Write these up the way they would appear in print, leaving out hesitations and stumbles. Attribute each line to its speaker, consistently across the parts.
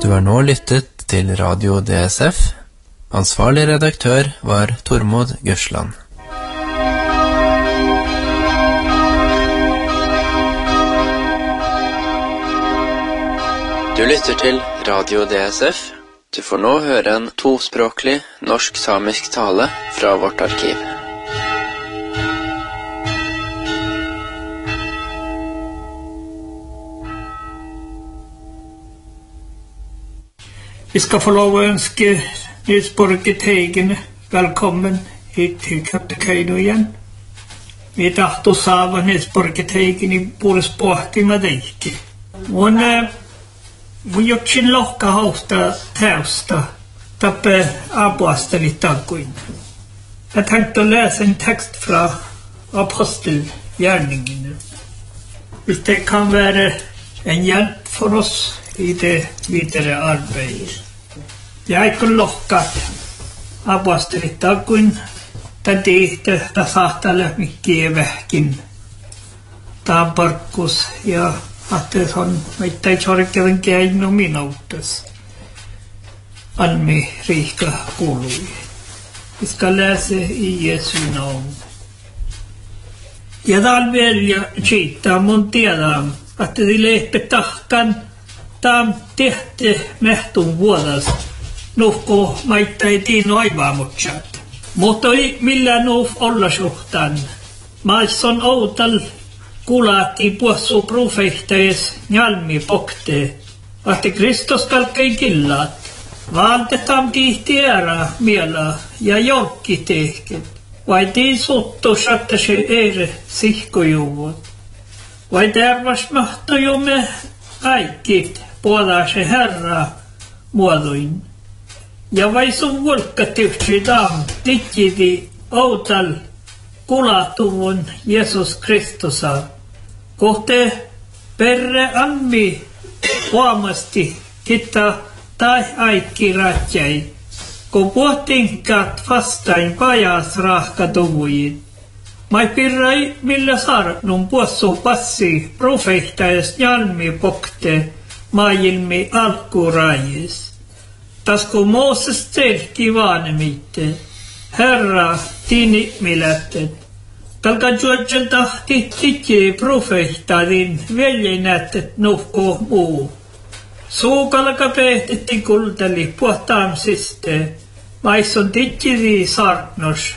Speaker 1: Du har nå lyttet til Radio DSF. Ansvarlig redaktør var Tormod Gørsland. Du lytter til Radio DSF. Du får nå høre en tospråklig norsk-samisk tale fra vårt arkiv.
Speaker 2: Vi skal få lov å ønske Nils Borge Teigen velkommen hit til Kautokeino igjen. Vi tahto saava Nils Borge Teigen i puolesta pohtimaan teikki. Mun jotsin lohka hausta täystä tappe apostoli takuin. Jag tänkte läsa en text från apostelgärningen. Det kan vara en hjälp för oss i det vidare arbetet. Jag kun lohkat apostoli takuin tätiihtä tasahtale mikkiä vähkin. Tämä parkkus ja att han inte sorgade käino minuutas. Almi rika kuului. Vi ska läsa i Jesu namn. Ja tal välja kiittää mun tiedän, että de leipä tahkan tam tehty mehtun vuodas. Nuhko maittai tiino aivaamutsaat. Mutta ei millään nuuf olla suhtaan. Maisson outal kuulati puhuu profeetteis njalmi pokte, että Kristus kalkei killat. Valtetaan tihtiärä miela ja jorkki tehket. Vai tii suttu satta se eire sihkojuvut. Vai tervas mahtojumme aikit puolaa se Herra muodoin. Ja vai sun volkkatyyksi taam tikkiti outal kulatuvun Jeesus Kristusa. Kohte perre ammi huomasti kitta tai aikki ratjai. Kun puhtinkat vastain pajas rahkatuvujit. Mai pirrai millä sarnun puossu passi profeettais jalmi pokte maajilmi alkurajis. Tas kun Mooses telki vaanemitte. Herra, tini milättet. Kalka juodjel tahti tiki profeettadin veljenättet nuhko muu. Suu kalka pehtitti kultali puhtaamsiste. Maisson tikiri sarnos.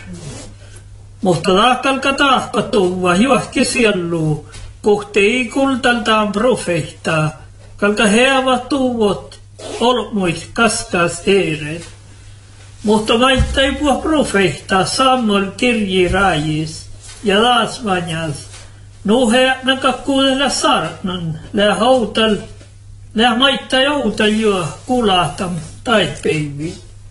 Speaker 2: Mutta kalka tahka tuva juohki siellu. Kohte ei kultaltaan profeettaa. Kalka heava tuvot olmuit kaskas eeret. Mutta vaittai puhua profeettaa Samuel kirji rajis ja laasvanjas. Nuhe nakakkuudella sarnan, lää houtal, lää maittai outal juo kulaatam taipeivi.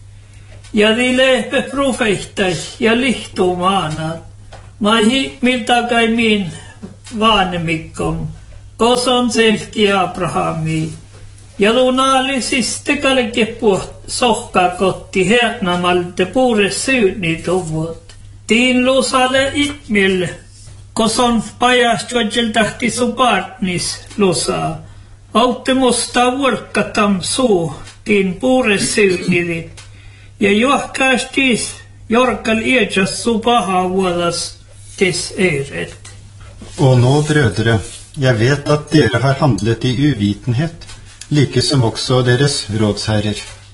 Speaker 2: Ja di lehpe profeettais ja lihtumaanat. Mahi miltakai min vaanemikkom, koson selki Abrahami. Ja lunaali siste kalke puht sohka kotti hernamalta puures syyni tuvut. Tiin lusale itmil, koson pajas juodjel tahti su partnis lusaa. Autte musta vuorkatam suu, tiin puures syynidit. Ja juohkaas tiis, jorkal iedjas su paha vuodas tis eret.
Speaker 3: Och nå, brödre, jag vet att dere har handlet i uvitenhet, like som också deres rådsherrer.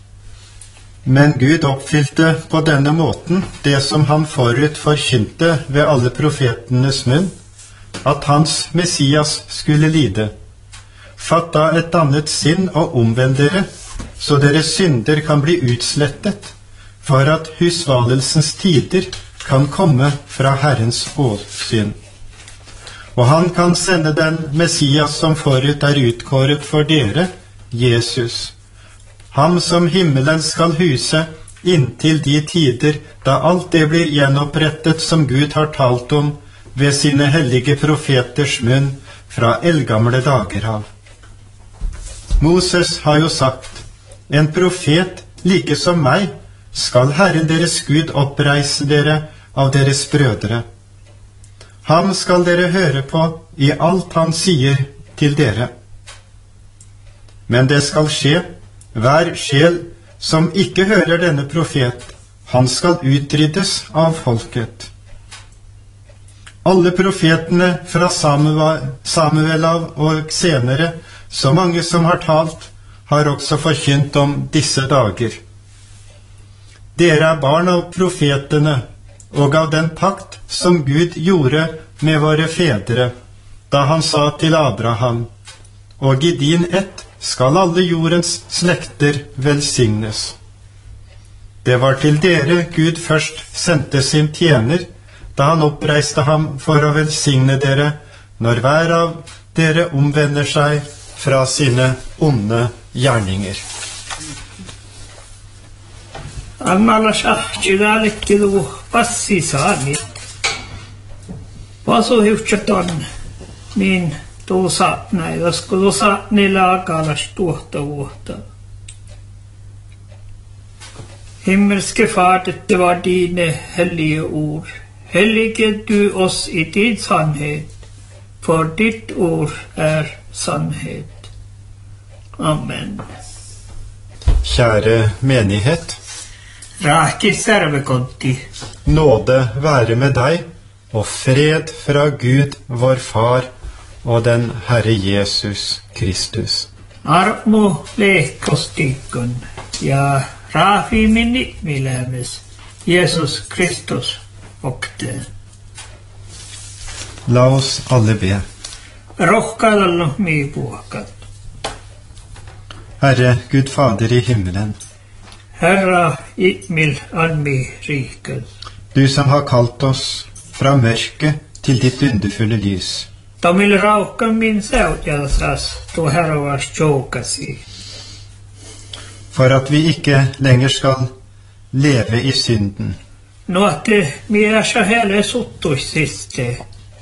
Speaker 3: Men Gud oppfylte på denne måten det som han forut forkynte ved alle profetenes munn, at hans Messias skulle lide. Fatt da et annet sinn og omvend dere, så deres synder kan bli utslettet, for at husvalelsens tider kan komme fra Herrens åsyn. Og han kan sende den Messias som forut utkåret for dere, Jesus, ham som himmelen skal huse inntil de tider da alt det blir gjenopprettet som Gud har talt om ved sine hellige profeters munn fra eldgamle dager av. Moses har jo sagt, en profet like som meg skal Herren deres Gud oppreise dere av deres brødre. Ham skal dere høre på i alt han sier til dere. Men det skal skje Hver sjel som ikke hører denne profet, han skal utryddes av folket. Alle profetene fra Samuel av og senere, så mange som har talt, har også forkynt om disse dager. Dere er barn av profetene og av den pakt som Gud gjorde med våre fedre, da han sa til Abraham, og i din ett skal alle jordens slekter velsignes. Det var til dere Gud først sendte sin tjener, da han oppreiste ham for å velsigne dere, når hver av dere omvender seg fra sine onde gjerninger.
Speaker 2: Alla shahti dhalekki du passi saamit. Vasu hiuchaton min tu saatnai, koska tu saatni laakalas tuohta vuotta. Himmelske Far, dette var dine hellige ord. Hellige du oss i din sannhet, for ditt ord er sannhet. Amen.
Speaker 3: Kjære menighet,
Speaker 2: Raki servekonti.
Speaker 3: nåde være med deg, og fred fra Gud, vår Far, og den Herre Jesus Kristus.
Speaker 2: Armo leikostikon ja raafi minni milämes Jesus Kristus okte.
Speaker 3: La oss alle be.
Speaker 2: Rohkaidallo mi puokat.
Speaker 3: Herre Gud Fader i himmelen,
Speaker 2: Herra Imil anmi riket.
Speaker 3: du som har kalt oss fra mørket til ditt underfulle lys.
Speaker 2: Tomil raukka min seutjalsas tu hervas tjoukasi.
Speaker 3: For at vi ikke lenger skal leve i synden,
Speaker 2: Nuotte miesä hele suttuisiste,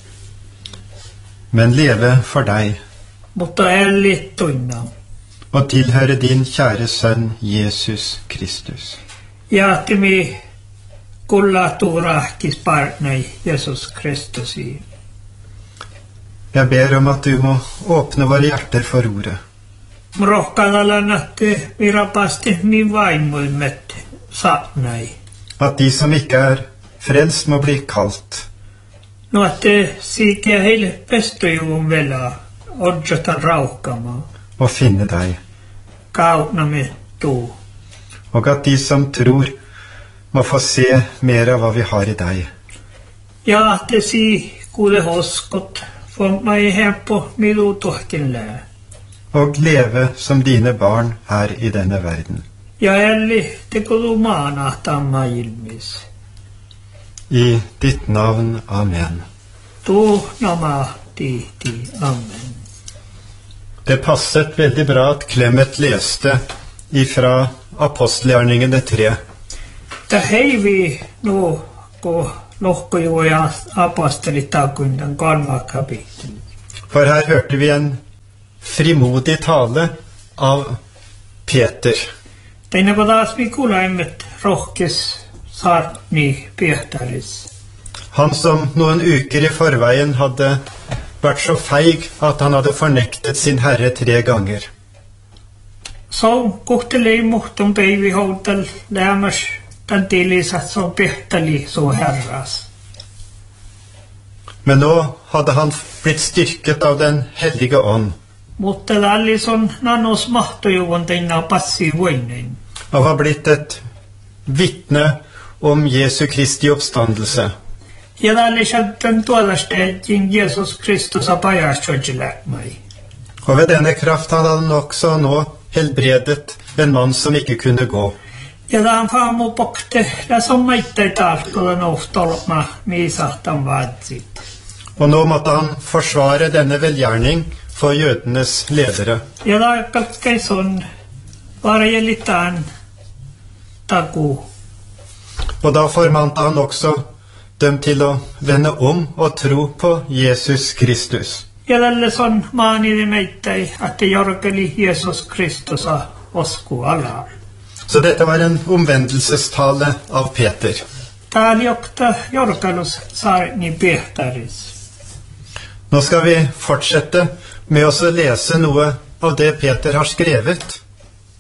Speaker 3: men leve for deg,
Speaker 2: mutta elli tunna.
Speaker 3: og tilhøre din kjære sønn Jesus Kristus.
Speaker 2: Jaatimi kulla tuurahkis parnai Jesus Kristusi.
Speaker 3: Jeg ber om at du må åpne våre hjerter for ordet,
Speaker 2: Rohkaidallan että virapasti min vaimoimet saatnai.
Speaker 3: at de som ikke er frelst må bli kalt,
Speaker 2: Nuotte siikia heille pestojuun vela odjotan rauhkama.
Speaker 3: og finne deg,
Speaker 2: Kautnamme tuu.
Speaker 3: og at de som tror må få se mer av hva vi har i deg.
Speaker 2: Ja te si kuule hoskot. For mai helppo minuutohkin lää.
Speaker 3: Og leve som dine barn her i denne verden.
Speaker 2: Ja elli te kulu maanahtaa maailmis.
Speaker 3: I ditt navn, amen.
Speaker 2: Tu nama ti. Amen.
Speaker 3: Det passet veldig bra at Clement leste ifra apostelgjerningene 3.
Speaker 2: Ta heivi nu ko lohkojuja apostolitakunnan 3. kapittel.
Speaker 3: For her hørte vi en frimodig tale av Peter.
Speaker 2: Teina ko taas vi kulaimet rohkes saarni Pietaris.
Speaker 3: Han som noen uker i forveien hadde vært så feig at han hadde fornektet sin Herre 3 ganger.
Speaker 2: Så kuhtelei muhton peivi houtal lämmäs tämän tilisat så Pietali så herras.
Speaker 3: Men nå hadde han blitt styrket av den hellige ånd,
Speaker 2: Mutta lallison nanos mahtojuvon teina passi voinen.
Speaker 3: og har blitt et vitne om Jesu Kristi oppstandelse.
Speaker 2: Ja lallisattan tuolastejin Jesus Kristus apajastjodjiläkmai.
Speaker 3: Og ved denne kraft hadde han også nå helbredet en mann som ikke kunne gå.
Speaker 2: Ja tämän faamu pokte la sommaittai talkola noftolma miisahtan vaatsit.
Speaker 3: Og nå måtte han forsvare denne velgjerning for jødenes ledere.
Speaker 2: Ja laikkalkkeison varjelitaan taku.
Speaker 3: Og da formante han også dem til å vende om og tro på Jesus Kristus.
Speaker 2: Ja lallison maanidi meittai att jorkeli Jesus Kristusa osku alaa.
Speaker 3: Så dette var en omvendelsestale av Peter.
Speaker 2: Täällä jokta jorkalus saarni Pietaris.
Speaker 3: Nå skal vi fortsette med å lese noe av det Peter har skrevet.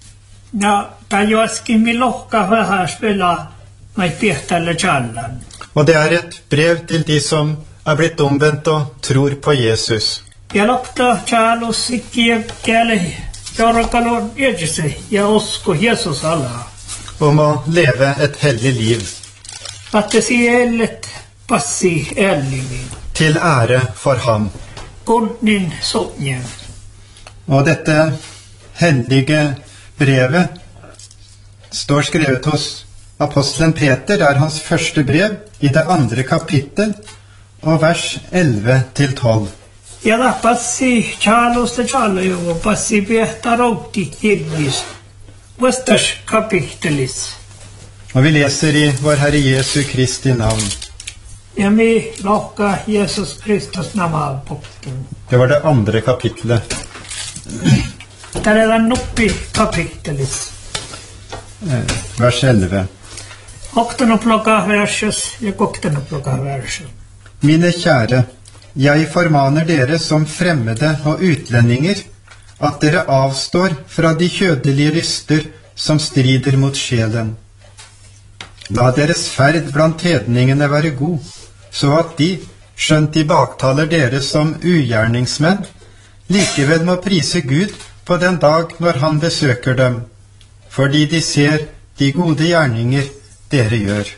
Speaker 2: Ja, tai joskin vi lokkar vähän spela mig Pietalle Challan.
Speaker 3: Og det er et brev til de som er blitt omvendt og tror på Jesus.
Speaker 2: Ja lokta Charlos ikkiä käälle jorkalon edessä ja usko Jesus alla.
Speaker 3: Om å leve et hellig liv.
Speaker 2: Att det siellet passi ällimin.
Speaker 3: Til ære for ham.
Speaker 2: Kunnin sotnjen.
Speaker 3: Og dette hellige brevet står skrevet hos apostelen Peter. Det er hans første brev i det 2. kapittel og vers 11-12.
Speaker 2: Ja da passi Charlos te Challo passi Pieta routi illis. Vastas kapittelis.
Speaker 3: Og vi leser i vår Herre Jesu Kristi navn.
Speaker 2: Ja mi lokka Jesus Kristus namavpokten.
Speaker 3: Det var det 2. kapittelet.
Speaker 2: Täällä on nuppi kapittelis.
Speaker 3: Vers 11.
Speaker 2: Oktanoploka versus ja koktanoploka versus.
Speaker 3: Mine kjære, jeg formaner dere som fremmede og utlendinger, at dere avstår fra de kjødelige lyster som strider mot sjelen. La deres ferd blant hedningene være god, så at de, skjønt de baktaler dere som ugjerningsmenn, likevel må prise Gud på den dag når han besøker dem, fordi de ser de gode gjerninger dere gjør.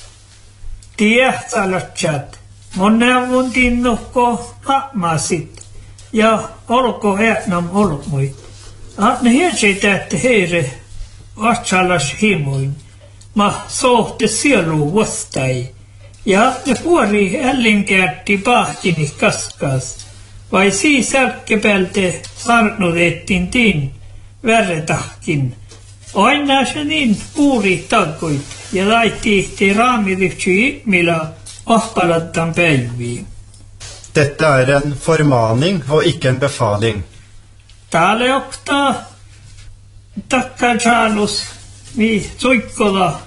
Speaker 2: De ehtalatjat, monneavun tinnukko hapmasit, ja olko äänam olmui. Ne hietsit, että heire vatsalas himoin, ma sohte sielu vastai, ja ne puori ällinkäätti pahtini kaskas, vai siis sälkkepälte sarnutettiin tiin värretahkin. Aina se niin puuri takkuit ja laitti raamiryhtsi millä ahpalattan päiviin.
Speaker 3: Dette er en formaning og ikke en befaling.
Speaker 2: Täällä oktaa takka Charlos mi soikkola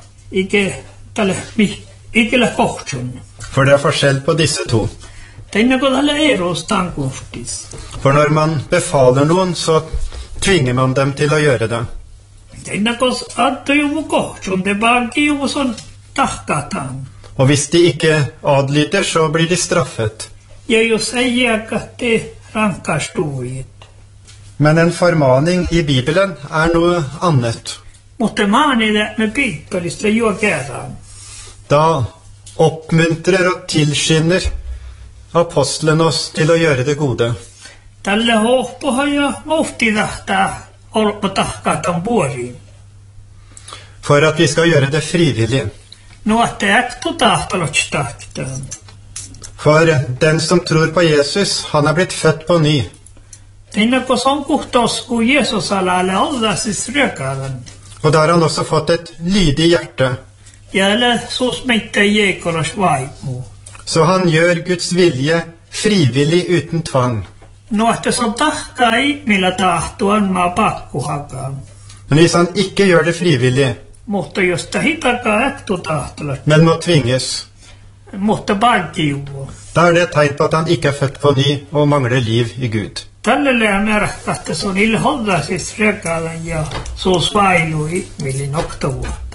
Speaker 2: ikellä kohtsun.
Speaker 3: For det er forskjell på disse to.
Speaker 2: Tänne kun tällä eros tankuhtis.
Speaker 3: For når man befaler noen, så tvinger man dem til å gjøre det.
Speaker 2: Tänne kun adto jumu kohtsun, det banki jumu son tahkatan.
Speaker 3: Og hvis de ikke adlyder, så blir de straffet.
Speaker 2: Ja jos ei jääkätte rankastuit.
Speaker 3: Men en formaning i Bibelen er noe annet.
Speaker 2: Mutta maanille me piippelistä jo kerran.
Speaker 3: Da oppmuntrer og tilskynder apostelen oss til å gjøre det gode.
Speaker 2: Tälle hohpohan ja mohti tahtaa olpa tahkatan puoriin.
Speaker 3: For at vi skal gjøre det frivillig.
Speaker 2: No että äkto tahtalots tahkitaan.
Speaker 3: For den som tror på Jesus, han er blitt født på ny.
Speaker 2: Tänne kun son kuhtos kun Jeesus alalle olla siis rökaavan.
Speaker 3: Og da har han også fått et lydig hjerte.
Speaker 2: Ja älä suus meitä jeekolas vaimu.
Speaker 3: Så han gjør Guds vilje frivillig uten tvang.
Speaker 2: No että son tahkaa ihmillä tahtoan maa pakkuhakaan.
Speaker 3: Men hvis han ikke gjør det frivillig,
Speaker 2: Mutta jos tahitakaa äkto tahtolat,
Speaker 3: men må tvinges,
Speaker 2: mutta bankiuvo.
Speaker 3: da er det et tegn på at han ikke er født på ny og mangler liv i Gud.
Speaker 2: Tälle märkää, että se on ille holla siis rökaavan ja suus vailu ihmillin oktavuotta.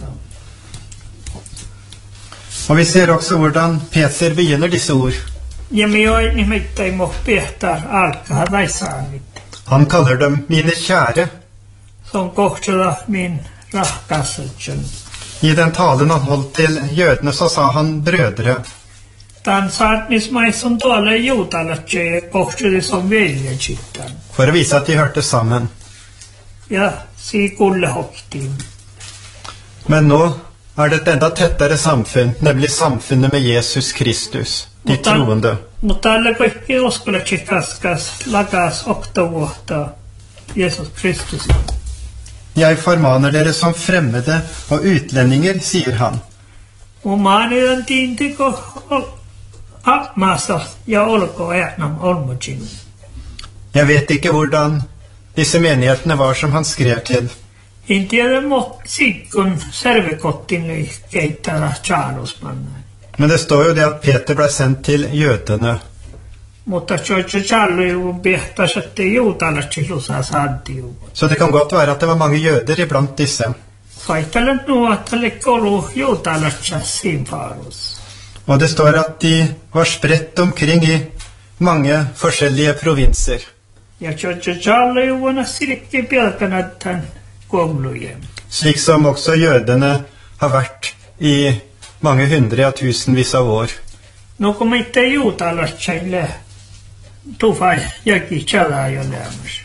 Speaker 3: Og vi ser også hvordan Peter begynner disse ord.
Speaker 2: Ja me oi nimittäin mo piehtar alkaa raisaanit.
Speaker 3: Han kaller dem mine kjære.
Speaker 2: Se on kohtala min rahkassetsen.
Speaker 3: I den talen han holdt til jødene, så sa han brødre.
Speaker 2: Tän saarnismaisson tuolla juutalatse ja kohtali som veljetsittän.
Speaker 3: For å vise at de hørte sammen.
Speaker 2: Ja si kulle hoktiin.
Speaker 3: Men nå er det et enda tettere samfunn, nemlig samfunnet med Jesus Kristus, de troende.
Speaker 2: Mutta tällä kaikki uskolatse kaskas lakas oktavuotta Jesus Kristus.
Speaker 3: Jeg formaner dere som fremmede og utlendinger, sier han.
Speaker 2: Og maanidan tiintiko maasta ja olko äänam olmutsin.
Speaker 3: Jeg vet ikke hvordan disse menighetene var som han skrev til.
Speaker 2: En tiedä sikkun servekottin keittää Charlosmanna.
Speaker 3: Men det står jo det at Peter ble sendt til jødene.
Speaker 2: Mutta Charlie behtas, että juutalaisilla saattiin.
Speaker 3: Så det kan godt være at det var mange jøder iblant disse.
Speaker 2: Kaikille nuottalle kolu juutalaisissa siinfarus.
Speaker 3: Og det står at de var spredt omkring i mange forskjellige provinser.
Speaker 2: Ja Charlie vuonna silkki pelkänä tämän koulujen.
Speaker 3: Slik som også jødene har vært i mange hundre av tusenvis av år.
Speaker 2: No kun mitte juutalaisille tufai jaki chalaa jo lämmäs.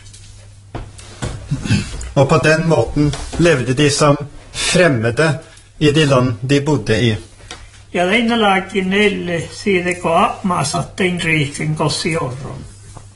Speaker 3: Og på den måten levde de som fremmede i de land de bodde i.
Speaker 2: Ja leinalaakin neille siitä kun apmaasattein riikin kossiorron.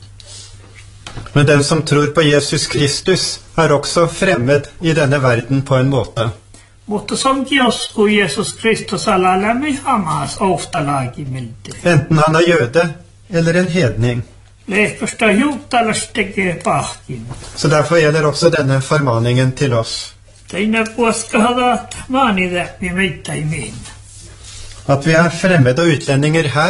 Speaker 3: Men den som tror på Jesus Kristus er også fremmed i denne verden på en måte.
Speaker 2: Mutta som joskus Jesus Kristus alalämmi hamas oftalaakin miltä.
Speaker 3: Enten han er jøde eller en hedning.
Speaker 2: Lehkosta juutalais tekee pahkin.
Speaker 3: Så derfor gjelder også denne formaningen til oss.
Speaker 2: Teinä puoskahavat maaniläppi meittäimiin.
Speaker 3: At vi er fremmede og utlendinger her,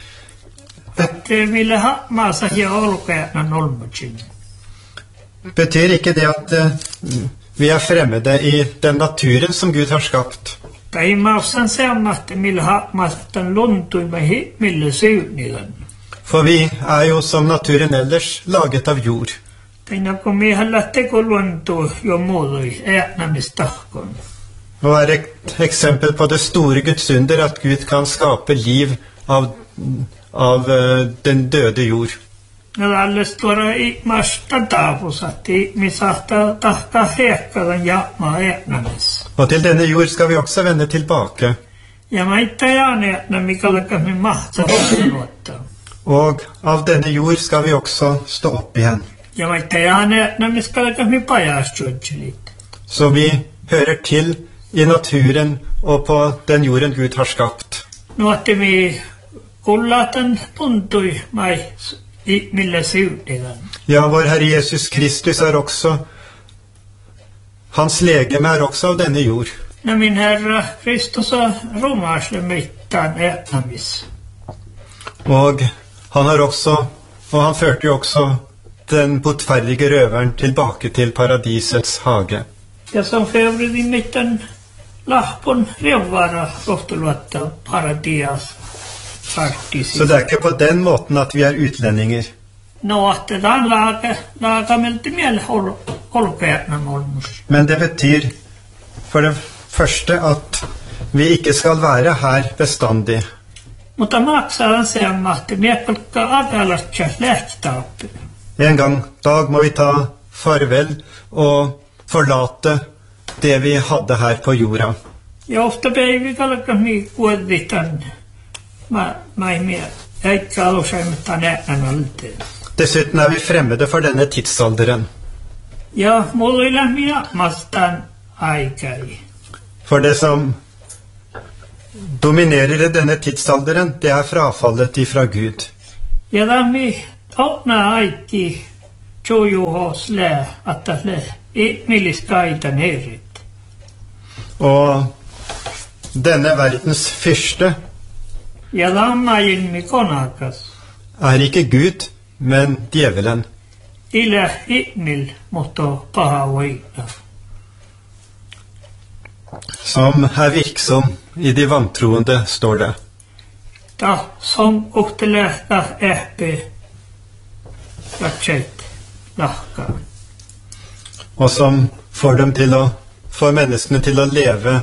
Speaker 2: Että millä maassa ja olkeena nolmutsin.
Speaker 3: betyr ikke det at vi er fremmede i den naturen som Gud har skapt.
Speaker 2: Tai maassan seammatta millä maastan luntuimme millä syynilän.
Speaker 3: For vi er jo som naturen ellers laget av jord.
Speaker 2: Teinä kun miehellä teko luntu jo muodoi äänämistahkon.
Speaker 3: Og er et eksempel på det store Guds under at Gud kan skape liv av den døde jord.
Speaker 2: Ja alles tuoda ikmasta taapusatti, misahtaa tahkaa hekkadan jamaa äänämis.
Speaker 3: Og til denne jord skal vi også vende tilbake.
Speaker 2: Ja mä itse äänä, mikä olekas me mahtaa luottaa.
Speaker 3: Og av denne jord skal vi også stå opp igjen.
Speaker 2: Ja mä itse äänä, mikä olekas me pajastuitselit.
Speaker 3: Så vi hører til i naturen og på den jorden Gud har skapt.
Speaker 2: No, että me kullatan tuntui mai millä syydetään.
Speaker 3: Ja, vår Herre Jesus Kristus er også, hans legeme er også av denne jord.
Speaker 2: No, min Herra Kristus on romaasle mittaan äänämis.
Speaker 3: Og han førte jo også den botferdige røveren tilbake til paradisets hage.
Speaker 2: Ja som fevri mittaan lahpon reuvara rohtuluotta paradias fartisi.
Speaker 3: Så det er ikke på den måten at vi er utlendinger.
Speaker 2: No, että tämän laakamelti miele olkeäänä molmus.
Speaker 3: Men det betyr for det første at vi ikke skal være her bestandig.
Speaker 2: Mutta maksaa seammahti miekkolkka agalatja lähtaappi.
Speaker 3: En dag må vi ta farvel og forlate det vi hadde her på jorda.
Speaker 2: Ja ofta päivi kalkas mi kuoditan. Mä ei mie. Eikä alusaimittaan äänän alteen.
Speaker 3: Dessuten er vi fremmede for denne tidsalderen.
Speaker 2: Ja mulla ei lämmin mastaan aikai.
Speaker 3: For det som dominerer i denne tidsalderen, det er frafallet ifra Gud.
Speaker 2: Ja lämmin otnaa aikki tjojuhos lää, että lää. Milliskaitan herit.
Speaker 3: Og denne verdens fyrste
Speaker 2: Ja lammailmi konakas.
Speaker 3: er ikke Gud, men djevelen.
Speaker 2: Ilä ihmil, mutta paha voida.
Speaker 3: Som er virksom i de vantroende, står det.
Speaker 2: Ta som kohtelehta ähpe katset lahkaa.
Speaker 3: Og som får menneskene til å leve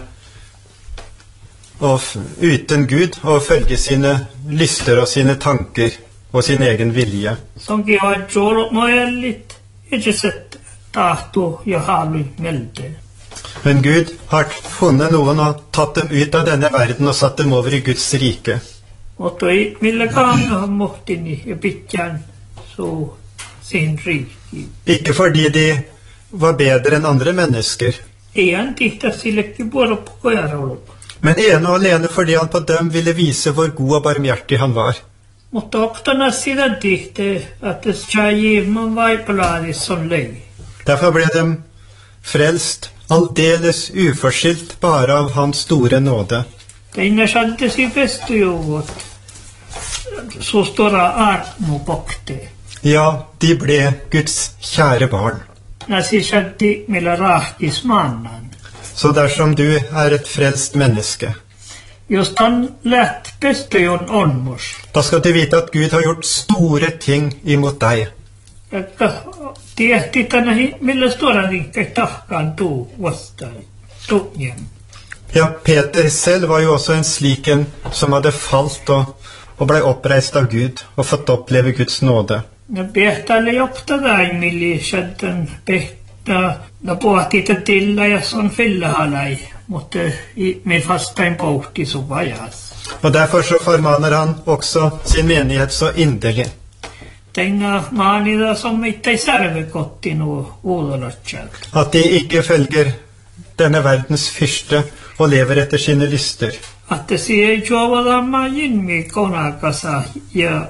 Speaker 3: uten Gud og følge sine lyster og sine tanker og sin egen vilje.
Speaker 2: Sonkin har juollut nojellit, ikke sett tahto ja halui melte.
Speaker 3: Men Gud har funnet noen og tatt dem ut av denne verden og satt dem over i Guds rike.
Speaker 2: Mutta ei milläkään mohtini ja pitkään så sin riki.
Speaker 3: Ikke fordi de var bedre enn andre mennesker,
Speaker 2: Ei hän tihtä sillekin vuoropukojarollut.
Speaker 3: men ene og alene fordi han på dem ville vise hvor god og barmhjertig han var.
Speaker 2: Mutta oktana sitä tihte, että tjäjiman vaipalaadis on lei.
Speaker 3: Derfor ble de frelst aldeles uforskyldt bare av hans store nåde.
Speaker 2: Teinä santesi pestujouvot. så stora armopokte.
Speaker 3: Ja, de ble Guds kjære barn.
Speaker 2: Nasishaddi millä rahtismannan.
Speaker 3: Så dersom du er et frelst menneske,
Speaker 2: Just han lätt pestöjon onmus.
Speaker 3: da skal du vite at Gud har gjort store ting imot deg.
Speaker 2: Että tiehti tänne millä stora rinkkai tahkaan tuu vastaan. Tunnien.
Speaker 3: Ja, Peter selv var jo også en slik en som hadde falt og ble oppreist av Gud og fått oppleve Guds nåde.
Speaker 2: Ne pehtäille jopta daimilli shaddan pehtä. Ne pohti tilla ja son fyllahalai. Mutta med fastain pohti så vajas.
Speaker 3: Og derfor så formaner han også sin menighet så inderlig.
Speaker 2: Tenga maanida som ei sarvekotti nuo uudolatsjat.
Speaker 3: At de ikke følger denne verdens fyrste og lever etter sine lyster.
Speaker 2: Että se ei juovadamma jinmi konakasa ja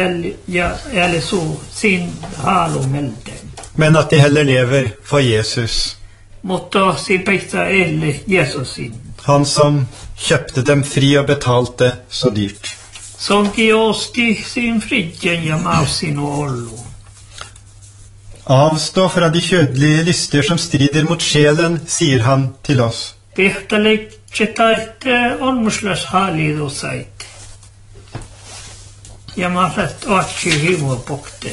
Speaker 2: su sin halumelten.
Speaker 3: Men at de heller lever for Jesus.
Speaker 2: Mutta se peitsa elle Jesusin.
Speaker 3: Han som kjøpte dem fri og betalte så dyrt.
Speaker 2: Sonki osti sin fridjen ja mausin og ollu.
Speaker 3: Avstå fra de kjødelige lyster som strider mot sjelen, sier han til oss.
Speaker 2: Pehtäleitseta että onmuslas haalidusait. Ja mahlat oatsi himopokten.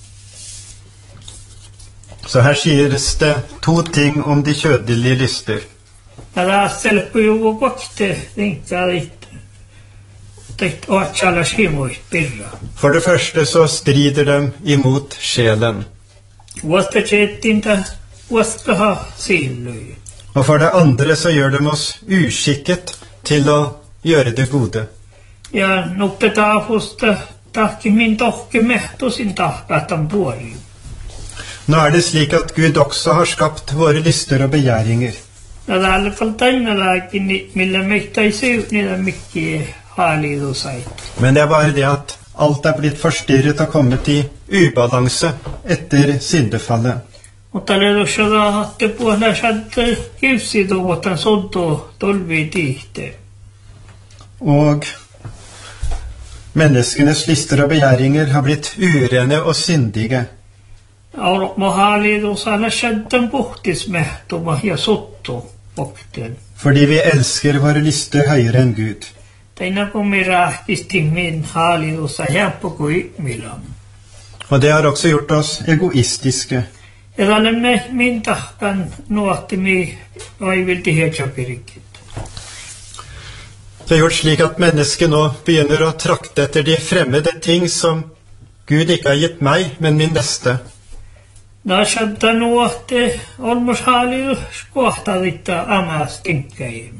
Speaker 3: Så her sies det to ting om de kjødelige lyster.
Speaker 2: Ja taastelppu juvu kokte rinkkalit. Teit oatsalas himoit pirra.
Speaker 3: For det første så strider de imot sjelen.
Speaker 2: Vasta tjettinta vastaha sillui.
Speaker 3: Og for det andre så gjør de oss uskikket til å gjøre det gode.
Speaker 2: Ja nuppe taafusta tahki min tohke mehtosin tahkatan puoli.
Speaker 3: Nå er det slik at Gud også har skapt våre lyster og begjæringer.
Speaker 2: Ja täällä tainalaakin millä mehtai niitä mikki haalidusait.
Speaker 3: Men det er bare det at alt er blitt forstyrret og kommet i ubalanse etter syndefallet.
Speaker 2: Mutta ledossa hatte puolella satte kivsituvuotan soddo tolvi tihte.
Speaker 3: Og menneskenes lyster og begjæringer har blitt urene og syndige.
Speaker 2: Mä haalidusalla saddan puhtismehtuma ja sotto pokten.
Speaker 3: Fordi vi elsker våre lyster høyere enn Gud.
Speaker 2: Teina kun me rahtisti min haalidussa helppo kuin ihmillan.
Speaker 3: Og det har også gjort oss egoistiske.
Speaker 2: Ja tälle min tahkan nuotti mi aivilti heetsapirikit.
Speaker 3: Det har gjort slik at mennesket nå begynner å trakte etter de fremmede ting som Gud ikke har gitt meg, men min neste.
Speaker 2: Nää sadda nuotti olmus haalidus kohtaditta amas tinkkäin.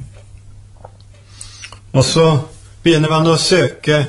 Speaker 3: Og så begynner man å søke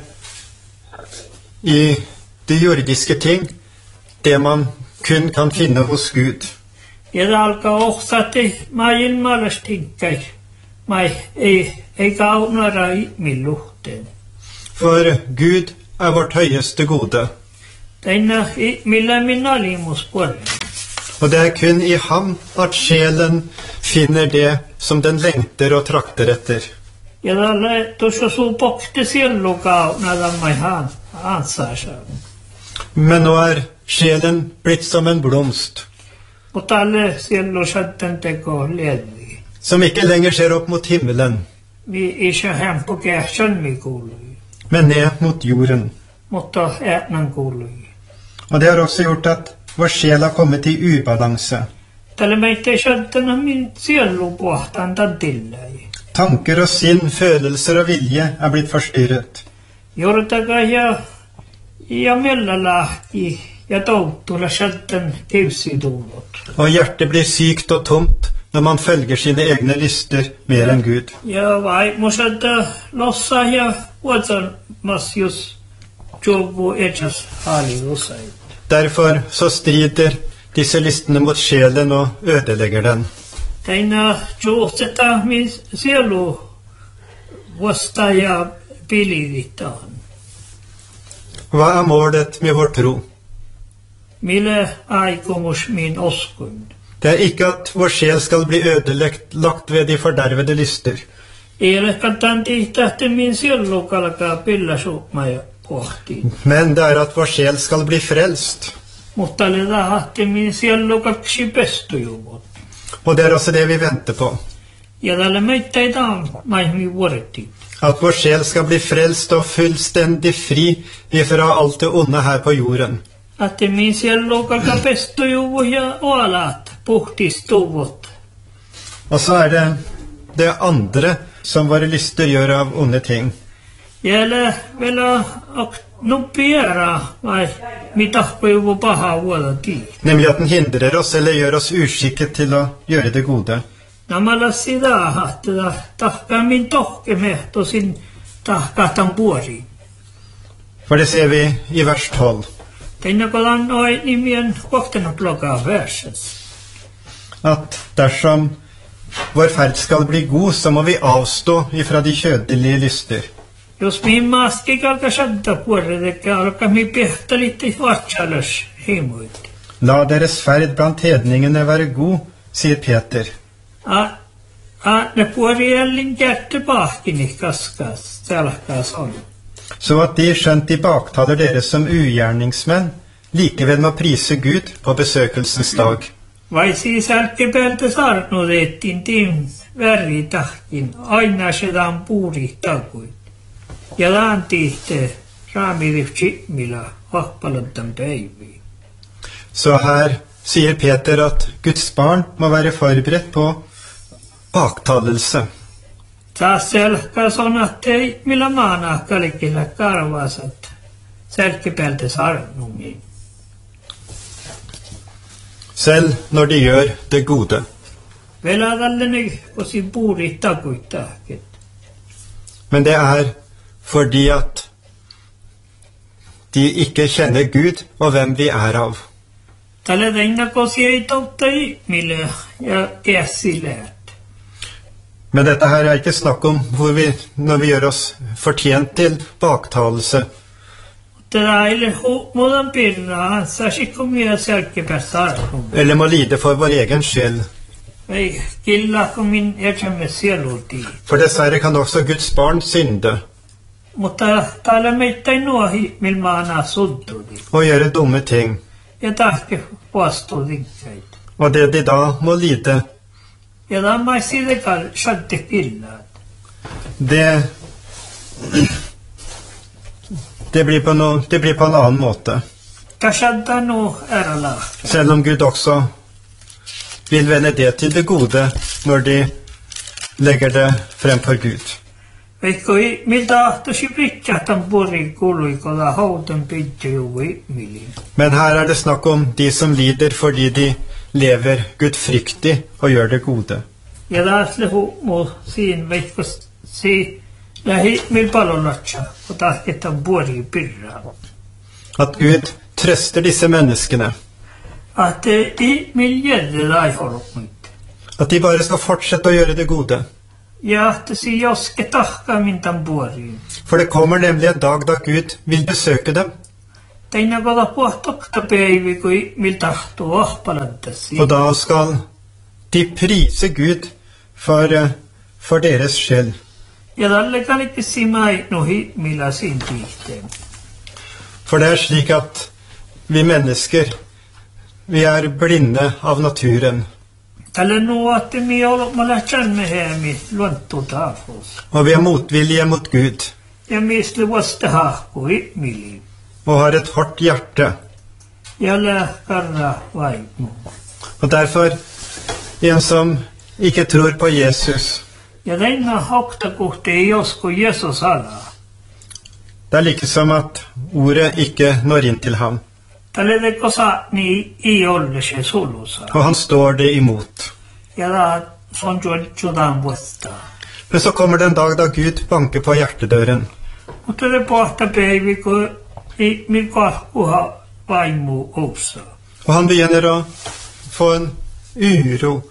Speaker 3: i de jordiske ting, det man kun kan finne hos Gud.
Speaker 2: Ja det alkaa ohtsati maajin malastinkkei. Mai ei kaunara ihmilluhteen.
Speaker 3: For Gud er vårt høyeste gode.
Speaker 2: Teina ihmillä min alimus puolella.
Speaker 3: Og det er kun i ham at sjelen finner det som den lengter og trakter etter.
Speaker 2: Ja tälle tuossa suu pokte siellukauna tammai hansasa.
Speaker 3: Men nå er sjelen blitt som en blomst,
Speaker 2: Mutta tälle siellu saddan teko levi.
Speaker 3: som ikke lenger ser opp mot himmelen,
Speaker 2: Vi isä hempo kähtsän mi kuului.
Speaker 3: men ned mot jorden.
Speaker 2: Mutta äätnan kuului.
Speaker 3: Og det har også gjort at vår sjel har kommet i ubalanse.
Speaker 2: Tälle meitä ei saddan min siellu pohtan tantillai.
Speaker 3: Tanker og sinn, følelser og vilje er blitt forstyrret.
Speaker 2: Jortaka ja mellalahti ja touttula saddan kivsituulot.
Speaker 3: Og hjertet blir sykt og tomt når man følger sine egne lyster mer enn Gud.
Speaker 2: Ja vaimo sadda lossa ja vuotsan masjus jobu etsas haalidusait.
Speaker 3: Derfor så strider disse lystene mot sjelen og ødelegger den.
Speaker 2: Teina juosteta min sielu vasta ja pilivitaan.
Speaker 3: Hva er målet med vår tro?
Speaker 2: Mille aikomus min oskun.
Speaker 3: Det er ikke at vår sjel skal bli ødelagt ved de fordervede lyster.
Speaker 2: Ei ole kattaan tihtahti min sielu kalkaa pillasuutma ja pohtiin.
Speaker 3: Men det at vår sjel skal bli frelst.
Speaker 2: Mutta oli tahti min siellu 2 pestujuvut.
Speaker 3: Og det også det vi venter på.
Speaker 2: Ja tällä meitä ei taan maihmi vuorettiin.
Speaker 3: At vår sjel skal bli frelst og fullstendig fri ifra alt det onde her på jorden.
Speaker 2: Att min siellu 2 pestujuvut ja oalat puhtistuvut.
Speaker 3: Og så det andre som våre lyster gjør av onde ting.
Speaker 2: Jäälä vielä nuppiera vai mitä puhuva paha vuodatiin.
Speaker 3: Nemlig at den hindrer oss eller gjør oss uskikket til å gjøre det gode.
Speaker 2: Namalla sitä että tahkaa min tohkeme tosin tahkahtan puori.
Speaker 3: For det ser vi i vers 12.
Speaker 2: Tänne kolan noi nimien kohtenut lokaa verses.
Speaker 3: At dersom vår ferd skal bli god, så må vi avstå ifra de kjødelige lyster.
Speaker 2: Jos mihin maaski alkaa shadda puoredekka alkaa mi pehtalitti vatsalös himuit.
Speaker 3: La deres ferd blant hedningene være god, sier Peter.
Speaker 2: Ne puori jällin kärte pahkini kaskas, selkas on.
Speaker 3: Så at de, skjønt de baktaler dere som ugjerningsmenn, likevel må prise Gud på besøkelsens dag.
Speaker 2: Vai siis älkkepäältä sarnutettiin tim väritahkin, aina sedaan puuri takuit. Ja laantihte raamirifti millä vahpalantan päiviin.
Speaker 3: Så her sier Peter at Guds barn må være forberedt på baktalelse.
Speaker 2: Taas selkas on, että ei millä maanahkalikilla karvasat sälkkepäältä sarnumiin.
Speaker 3: Selv når de gjør det gode.
Speaker 2: Veladalleni osi puuri takuit tahket.
Speaker 3: Men det fordi at de ikke kjenner Gud og hvem vi av.
Speaker 2: Tällä reinnakosi ei toutta ihmille ja käsiläät.
Speaker 3: Men dette her ikke snakk om når vi gjør oss fortjent til baktalelse.
Speaker 2: Tätä ei muudan pirraa, sasikomia sälkkepäältä.
Speaker 3: Eller må lide for vår egen sjel.
Speaker 2: Ei killa kun min elämä sielutiin.
Speaker 3: For dessverre kan også Guds barn synde.
Speaker 2: Mutta täällä meitä ei nuohi milmaana suntudi.
Speaker 3: Og gjøre dumme ting.
Speaker 2: Ja tahke vastuudinkäit.
Speaker 3: Og det de da må lide,
Speaker 2: Ja tämä sidekal shatte killaat.
Speaker 3: det blir på en annen måte.
Speaker 2: Kashadda nu ärala.
Speaker 3: Selv om Gud også vil vende det til det gode når de legger det frem for Gud.
Speaker 2: Veikoi miltä tosi pritjahtan puri kuluikolla houten pitjujui milin.
Speaker 3: Men her det snakk om de som lider fordi de lever gudfryktig og gjør det gode.
Speaker 2: Ja taas lehu muu siin veikos si lähi mil palolatsa, kun tahketan puri pirraa.
Speaker 3: At Gud trøster disse menneskene.
Speaker 2: Att i mil gäller aiholukmuit.
Speaker 3: At de bare skal fortsette å gjøre det gode.
Speaker 2: Ja että si joske tahkaa mintan puoriin.
Speaker 3: For det kommer nemlig en dag da Gud vil besøke dem.
Speaker 2: Teina koda puhtokta päivi, kui mil tahtuu ahpalantasi.
Speaker 3: Og da skal de prise Gud for deres sjel.
Speaker 2: Ja tälle kalikki simai nuhi millä siin tihteen.
Speaker 3: For det slik at vi mennesker, vi blinde av naturen.
Speaker 2: Tälle nuotti mi olma lähtsämme heemi luontu taafus.
Speaker 3: Og vi motvillige mot Gud.
Speaker 2: Ja misli vasta hahkui miliin.
Speaker 3: Og har et hardt hjerte.
Speaker 2: Ja lähkarra vaimu.
Speaker 3: Og derfor, en som ikke tror på Jesus,
Speaker 2: Ja teina hoktakuhti ei josku Jesus ala.
Speaker 3: det like som at ordet ikke når inn til ham.
Speaker 2: Tälle teko saatni ei olle se sulusa.
Speaker 3: Og han står det imot.
Speaker 2: Ja da son judan vasta.
Speaker 3: Men så kommer det en dag da Gud banker på hjertedøren.
Speaker 2: Mutta det pohta päivi, kun ei milka kuha vaimu ousa.
Speaker 3: Og han begynner å få en uro.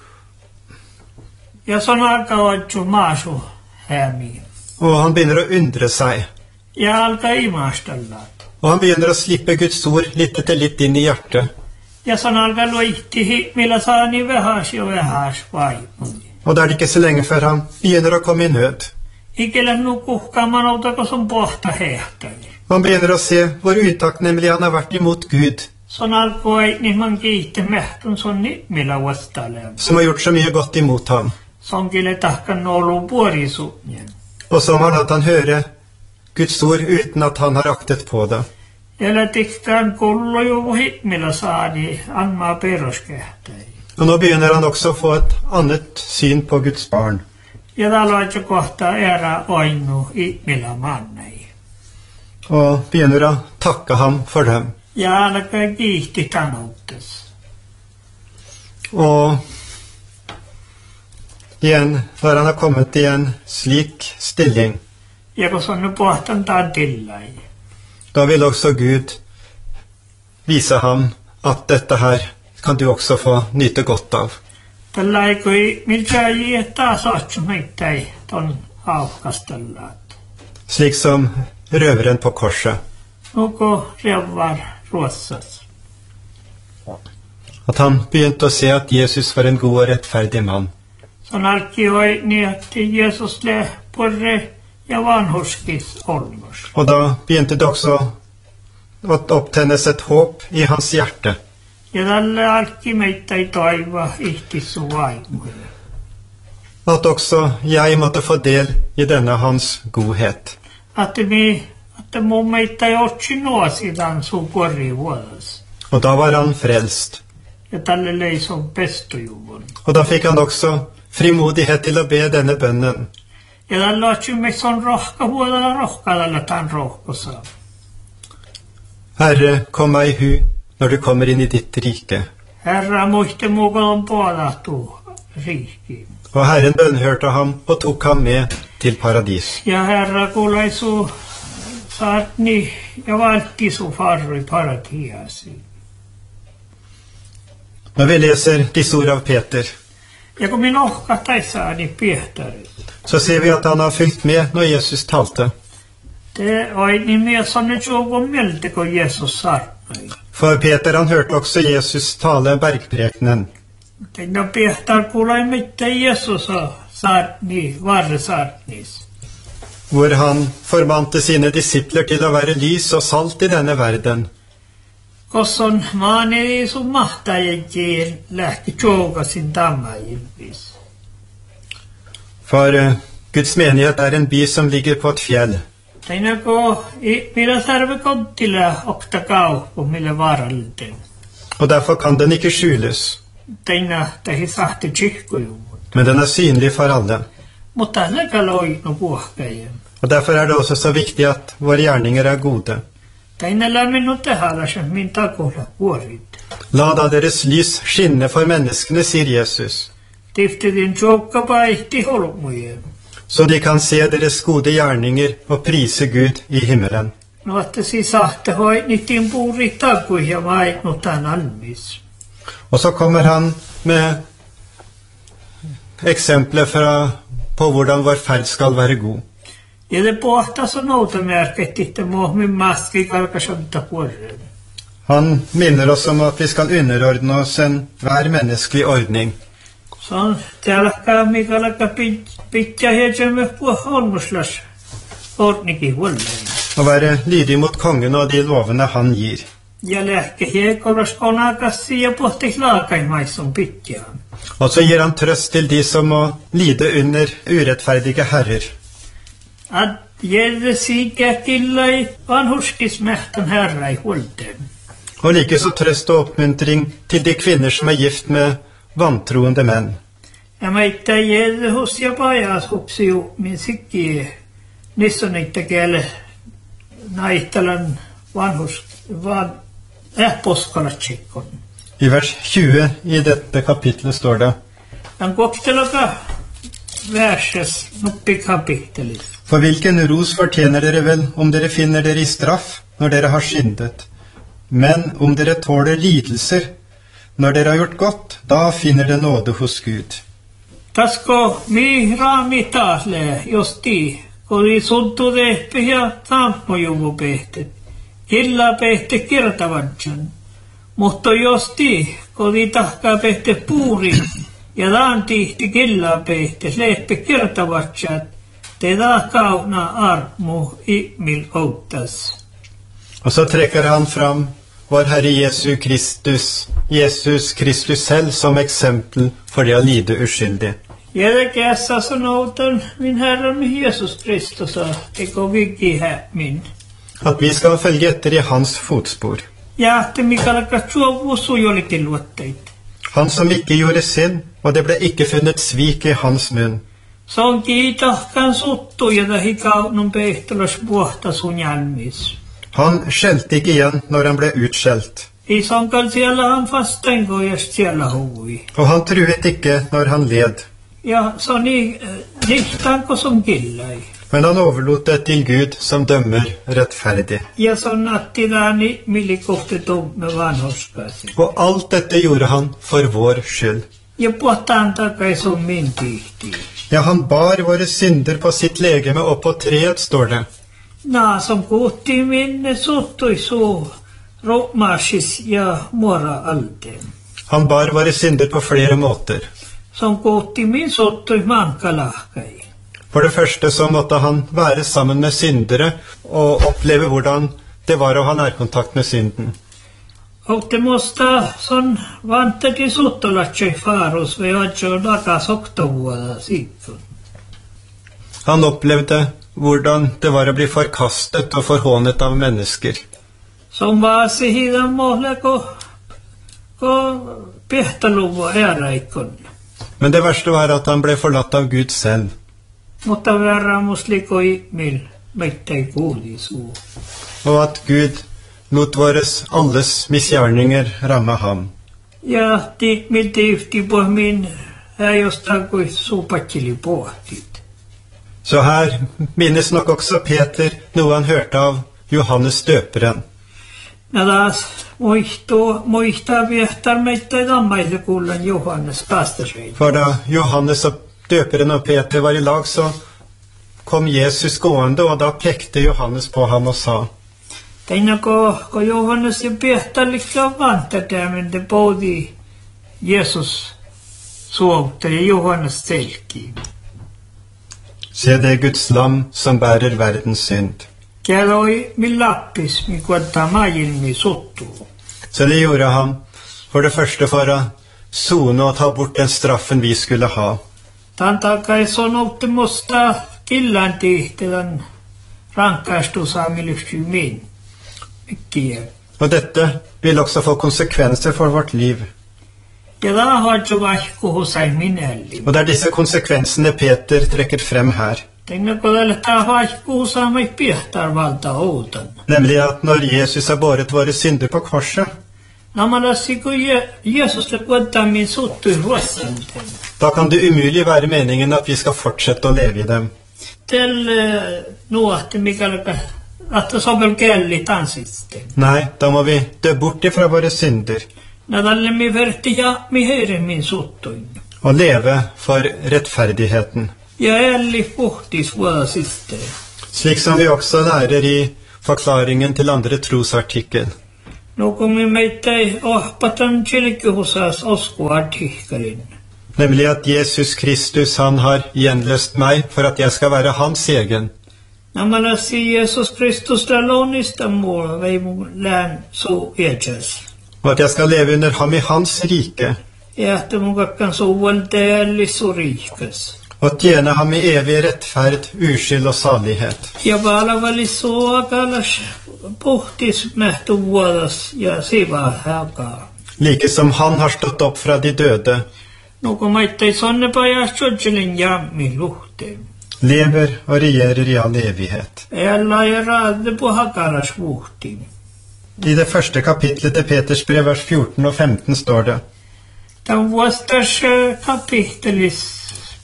Speaker 2: Ja son alkaa vaitsu maasu hämiin.
Speaker 3: Og han begynner å undre seg.
Speaker 2: Ja alkaa imastellaan.
Speaker 3: Og han begynner å slippe Guds ord litt etter litt inn i hjertet.
Speaker 2: Ja son alkaa loihti, millä saa niin vähäs ja vähäs vaimu.
Speaker 3: Og da det ikke så lenge før han begynner å komme i nød.
Speaker 2: Ikellä nu kuhkaamaan outako son pohta hehtari.
Speaker 3: Han begynner å se hvor utakknemlig han har vært imot Gud,
Speaker 2: Son alkoi niin man kiitti mehtun son millä vastalle.
Speaker 3: som har gjort så mye godt imot ham,
Speaker 2: Son kille tahkan nolu puorisuunien.
Speaker 3: og som har latt han høre Guds ord uten at han har aktet på det.
Speaker 2: Älä tikkaan kullo jo hitmillä saadi anmaa peruskähtäi.
Speaker 3: Og nå begynner han også å få et annet syn på Guds barn.
Speaker 2: Ja taloitse kohta ära oinu hitmillä mannei.
Speaker 3: Og begynner å takke ham for dem.
Speaker 2: Ja alkaa kiihti tanuutes.
Speaker 3: Og igjen, når han har kommet i en slik stilling,
Speaker 2: Ja kun sonne pohtan tantillai.
Speaker 3: da vil også Gud vise ham at dette her kan du også få nyte godt av.
Speaker 2: Tällä ei miltä jiettaa sotsumeittäi ton aukastellaat.
Speaker 3: Slik som røveren på korset.
Speaker 2: Nuko revvar ruossas.
Speaker 3: At han begynte å se at Jesus var en god og rettferdig mann.
Speaker 2: Son alkioi niin, että Jeesus le porre ja vanhuskis olmos.
Speaker 3: Og da begynte det også å opptennes et håp i hans hjerte.
Speaker 2: Ja tälle alkimeittäi toiva ihtissu vaimuille.
Speaker 3: At også jeg måtte få del i denne hans godhet.
Speaker 2: Että mun meittäi otsi nuositan suu porri vuodas.
Speaker 3: Og da var han frelst.
Speaker 2: Ja tälle leison pestujuvun.
Speaker 3: Og da fikk han også frimodighet til å be denne bønnen.
Speaker 2: Ja tälle otsi meistä on rohka vuodella rohka tällä tämän rohkosa.
Speaker 3: Herre, kom meg i hu når du kommer inn i ditt rike.
Speaker 2: Herra muiste mukaan puolattu riikkiin.
Speaker 3: Og Herren bønnhørte ham og tok ham med til paradis.
Speaker 2: Ja Herra kuulaisu saatni ja valkkisu farri paratiasi.
Speaker 3: Når vi leser disse ord av Peter,
Speaker 2: Ja kun minä ohkahtaissaani Pietari.
Speaker 3: så ser vi at han har fulgt med når Jesus talte.
Speaker 2: Te oi niin mies on nyt suukun mieltä, kun Jeesus saarnoi.
Speaker 3: For Peter han hørte også Jesus tale bergprekenen,
Speaker 2: Teina Pietar kuulai mitään Jeesus saarni, varre saarnis.
Speaker 3: hvor han formante sine disipler til å være lys og salt i denne verden.
Speaker 2: Kosson maan ei sun mahtajien lähti tjoukasin tammajilvis.
Speaker 3: For Guds menighet er en by som ligger på et fjell.
Speaker 2: Teina ko millä sarve kontilla okta kauppu millä varalten.
Speaker 3: Og derfor kan den ikke skjules,
Speaker 2: Teina tehi sahti tjihkujuvut.
Speaker 3: men den er synlig for alle.
Speaker 2: Mutta näkä loinu puhkajen.
Speaker 3: Og derfor er det også så viktig at våre gjerninger er gode.
Speaker 2: Teina lämminnu tehalasen min takulla vuorit.
Speaker 3: La da deres lys skinne for menneskene, sier Jesus,
Speaker 2: Tiftetin tjokka paihti holmujen.
Speaker 3: så de kan se deres gode gjerninger og prise Gud i himmelen.
Speaker 2: No että si sahte hoi nitin puuri takui ja vainu tän almis.
Speaker 3: Og så kommer han med eksempler på hvordan vår ferd skal være god.
Speaker 2: Ja te pohtas on noutamerkit, että muhmin maski kalkasonta puolelle.
Speaker 3: Han minner oss om at vi skal underordne oss hver menneskelig ordning.
Speaker 2: Se on täälläkään mikalaka pitkä hietsemme holmuslas ordnikin huolleen.
Speaker 3: Og være lydig mot kongen og de lovene han gir.
Speaker 2: Ja lähke hiekolas onakassi ja pohtis laakaimaisson pitjään.
Speaker 3: Og så gir han trøst til de som må lide under urettferdige herrer.
Speaker 2: At jedde sikä killai vanhuskismähtän herrai huolteen.
Speaker 3: Og likeså trøst og oppmuntring til de kvinner som er gift med vantroende menn.
Speaker 2: Ja meitä jedde hos ja pajas hupsiu min sikki nissonitta kiele naihtalan poskalatsikon.
Speaker 3: I vers 20 i dette kapitlet står det:
Speaker 2: Han koktelaka verses nuppi kapittelis.
Speaker 3: For hvilken ros fortjener dere vel om dere finner dere i straff når dere har syndet? Men om dere tåler lidelser når dere har gjort godt, da finner det nåde hos Gud.
Speaker 2: Tasko mi raami taasle, josti, kodi suntu tehpi ja tampojuvupehtet. Killa pehte kirtavatsan. Mutta josti, kodi tahkaa pehte puuri, ja taan tihti killa pehte, lehpe kirtavatsat, te taa kauna armu imil outtas.
Speaker 3: Og så trekker han fram vår Herre Jesus Kristus selv som eksempel for det å lide uskyldig.
Speaker 2: Jag käsa sånåten min Herre med Jesus Kristus och det går viggi här min.
Speaker 3: At vi skal følge etter i hans fotspor.
Speaker 2: Ja, det Mikael Katsuovu sujolikin luotteita.
Speaker 3: Han som ikke gjorde synd, og det ble ikke funnet svik i hans munn.
Speaker 2: Se on kiitahkan suttu ja hikaunun pehtolos vuohta sun jälmis.
Speaker 3: Han skjelte ikke igjen når han ble utskjelt.
Speaker 2: Isonkal siellä han fastenko ja siellä hui.
Speaker 3: Og han truet ikke når han led.
Speaker 2: Ja, se on nihtanko sun killai.
Speaker 3: Men han overlot det til Gud som dømmer rettferdig.
Speaker 2: Ja se on nattidani millikohti tumme vanhuskasi.
Speaker 3: Og alt dette gjorde han for vår skyld.
Speaker 2: Ja puhutaan takai sun min tihti.
Speaker 3: Ja, han bar våre synder på sitt legeme opp på treet, står det.
Speaker 2: Na, som kuhti minne suttui suu romasis ja muora alteen.
Speaker 3: Han bar våre synder på flere måter.
Speaker 2: Som kuhti min suttui mankalahkai.
Speaker 3: For det første så måtte han være sammen med syndere og oppleve hvordan det var å ha nærkontakt med synden.
Speaker 2: Och det måste sån vante till suttolatsoi farus ve adjo dakas oktovuoda sitten.
Speaker 3: Han opplevde hvordan det var å bli forkastet og forhånet av mennesker.
Speaker 2: Som vaasi hidan mohle ko pehtaluvo äraikon.
Speaker 3: Men det verste var at han ble forlatt av Gud selv.
Speaker 2: Mutta verramus likoi mil meittei kuulisu.
Speaker 3: Og at Gud lot våres alles misgjerninger ramme ham.
Speaker 2: Ja mil tifti på min här jostain kuin suupatsili pohtit.
Speaker 3: Så her minnes nok også Peter noe han hørte av Johannes døperen.
Speaker 2: Ja taas muistaa viehtar meitä dammaille kuullen Johannes pastasvein.
Speaker 3: For da Johannes og døperen og Peter var i lag, så kom Jesus gående, og da pekte Johannes på ham og sa:
Speaker 2: Teina ko Johannes ja piehtallikka vante tämän te poudi Jesus suovte ja Johannes selki.
Speaker 3: Se det Guds lam som bærer verdens synd.
Speaker 2: Käloi min lappis mi kuottaa maajilmi suttu.
Speaker 3: Så det gjorde han for det første for å sone og ta bort den straffen vi skulle ha.
Speaker 2: Tan takai sanotte musta killan tihtelän rankaistusaamilysky min. Mikkiä.
Speaker 3: Og dette vil også få konsekvenser for vårt liv.
Speaker 2: Ja da har jo vaikku hosai minelli.
Speaker 3: Og det er disse konsekvensene Peter trekker frem her.
Speaker 2: Teina ko tälle tää vaikku hosaamai piehtar valta outan.
Speaker 3: Nemlig at når Jesus har båret våre synder på korset,
Speaker 2: Namalassi ko Jesus le kuottaa min suttu ruossanten.
Speaker 3: da kan det umulig være meningen at vi skal fortsette å leve i dem.
Speaker 2: Til nuohti mikä att se on kelli tanssiste.
Speaker 3: Nei, da må vi dø bort ifra våre synder
Speaker 2: Nadalle mi verti ja mi heire min suttuin.
Speaker 3: og leve for rettferdigheten.
Speaker 2: Ja elli puhtis vuoda siste.
Speaker 3: Slik som vi også lærer i forklaringen til andre trosartikkel.
Speaker 2: No kun mi meittei ohpatan kilkihusas oskuartikkelin.
Speaker 3: Nemlig at Jesus Kristus, han har gjenløst meg for at jeg skal være hans egen.
Speaker 2: Namalassi Jesus Kristus der lonista muola vei mun lään suu eetsäs.
Speaker 3: Og at jeg skal leve under ham i hans rike,
Speaker 2: Jähtä mun kakkan suuvalta elli suriikas.
Speaker 3: og tjene ham i evig rettferd, uskyld og salighet.
Speaker 2: Ja paalavali suokalas puhtis mähtu vuodas ja siva häkaa.
Speaker 3: Like som han har stått opp fra de døde,
Speaker 2: No kun maittei sonnepajas tjodjelin jammi luhteen.
Speaker 3: lever og regjerer i all evighet.
Speaker 2: Ella ja raade på hakaras vuhtiin.
Speaker 3: I det første kapitlet til Peters brev, vers 14 og 15, står det:
Speaker 2: Tämän vuostas kapittelis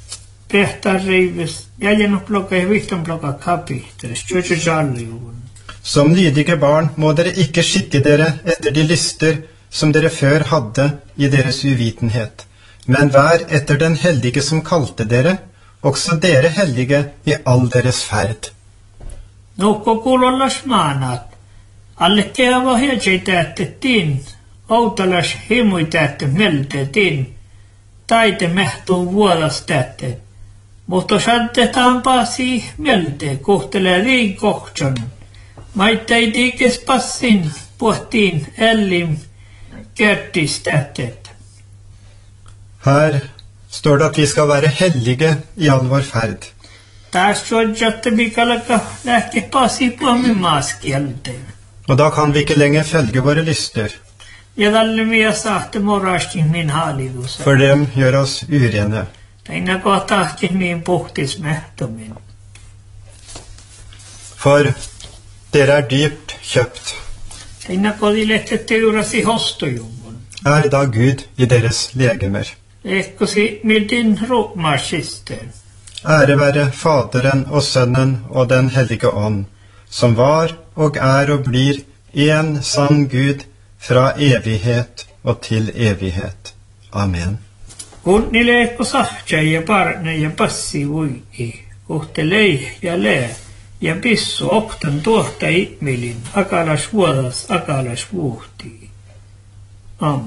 Speaker 2: pehtar riivis. Jäljennut blokka ja vihton blokka kapittelis. Tjodjeljalliuun.
Speaker 3: Som lydige barn må dere ikke skikke dere etter de lyster som dere før hadde i deres uvitenhet, men vær etter den hellige som kalte dere, også dere hellige i all deres ferd.
Speaker 2: Nuhko kuulollas maanat. Alle keava hietseitäytettiin. Outalas himuitäyttet meltettiin. Taite mehtuu vuodas täyttet. Mutta sattetaan paasi melte kuhtelee liin kohtson. Maittai tikes passin pohtiin Ellim kertistätet.
Speaker 3: Her står det at vi skal være hellige i all vår ferd.
Speaker 2: Taas sojjatte mikalaka lähti pasi puomin maaskielteen.
Speaker 3: Og da kan vi ikke lenger følge våre lyster,
Speaker 2: Ja tälle mia sahte morastin min hallitus.
Speaker 3: for dem gjør oss urene.
Speaker 2: Teina kohtahti min puhtis mehtomin.
Speaker 3: For dere er dyrt kjøpt.
Speaker 2: Teina kodilehte teurasi hostojummun.
Speaker 3: Er da Gud i deres legemer.
Speaker 2: Ehkosi mildin ruumarsisten.
Speaker 3: Ære være Faderen og Sønnen og Den hellige ånd, som var og er og blir en sann Gud fra evighet og til evighet. Amen.
Speaker 2: Kunnile ehko sahtja ja parne ja passi vuiki. Kuhtelei ja lee. Ja pissu oktan tuohta ihmilin. Akalas vuodas, akalas vuhtii. Amen.